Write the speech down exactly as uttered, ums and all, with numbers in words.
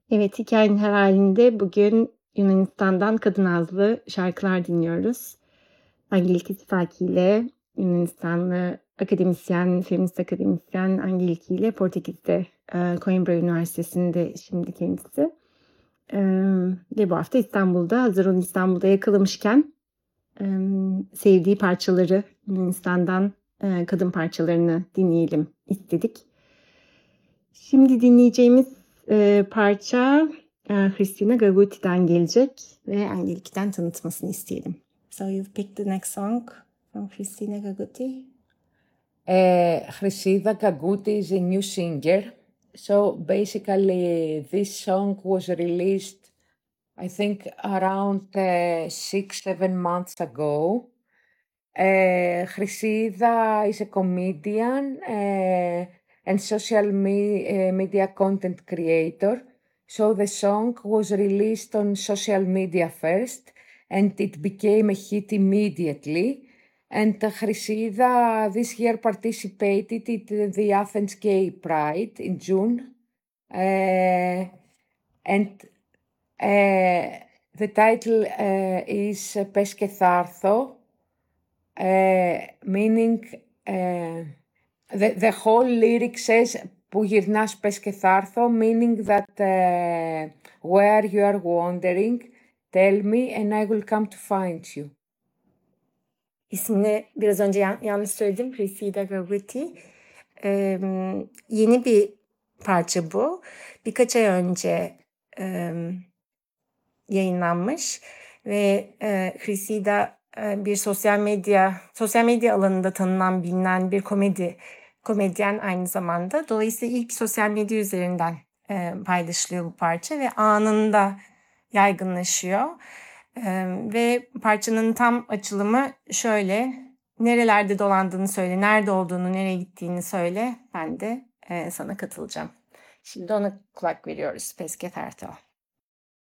Evet, hikâyenin her hâlinde bugün Yunanistan'dan kadın ağızlı şarkılar dinliyoruz. Angeliki Sfaki ile Yunanistanlı akademisyen, feminist akademisyen Angeliki ile Portekiz'de, eee, Coimbra Üniversitesi'nde şimdi kendisi. Emm, ve bu hafta İstanbul'da. Hazır onu İstanbul'da yakalamışken, emm, sevdiği parçaları, Yunanistan'dan, eee, kadın parçalarını dinleyelim istedik. Şimdi dinleyeceğimiz, eee, parça, eee, Christina Gaguti'den gelecek ve Angelique'den tanıtmasını isteyelim. So you've picked the next song from Christina Gaguti? Uh, Chrysida Gagouti is a new singer. So basically, this song was released, I think, around uh, six, seven months ago. Uh, Chrysida is a comedian uh, and social me- uh, media content creator. So the song was released on social media first, and it became a hit immediately. And uh, Chrysida this year participated in the Athens Gay Pride in June. Uh, and uh, the title uh, is Πες και θ' έρθω, uh, meaning uh, the, the whole lyric says που γυρνάς πες και θ' έρθω, meaning that uh, where you are wandering, tell me and I will come to find you. İsmini biraz önce yan- yanlış söyledim. Christina Gaguti. Eee, yeni bir parça bu. Birkaç ay önce eee, yayınlanmış ve eee Christina eee, bir sosyal medya sosyal medya alanında tanınan, bilinen bir komedi komedyen aynı zamanda. Dolayısıyla ilk sosyal medya üzerinden eee, paylaşılıyor bu parça ve anında yaygınlaşıyor. Eee, ve parçanın tam açılımı şöyle: nerelerde dolandığını söyle, nerede olduğunu, nereye gittiğini söyle. Ben de eee, sana katılacağım. Şimdi ona kulak veriyoruz. Πες και θ' έρθω.